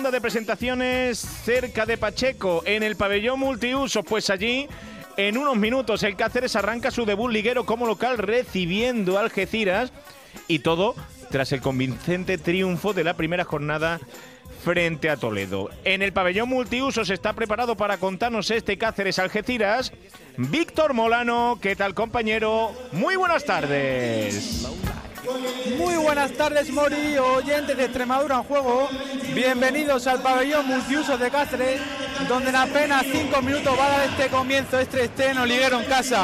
De presentaciones cerca de Pacheco en el pabellón multiusos, pues allí en unos minutos el Cáceres arranca su debut liguero como local recibiendo a Algeciras, y todo tras el convincente triunfo de la primera jornada frente a Toledo. En el pabellón multiusos está preparado para contarnos este Cáceres Algeciras Víctor Molano. ¿Qué tal, compañero? Muy buenas tardes. Muy buenas tardes, Mori, oyentes de Extremadura en Juego. Bienvenidos al pabellón multiusos de Cáceres, donde en apenas 5 minutos va a dar este comienzo este estreno liguero en casa.